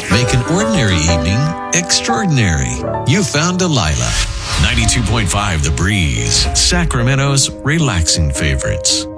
Make an ordinary evening extraordinary. You found Delilah. 92.5 The Breeze, Sacramento's relaxing favorites.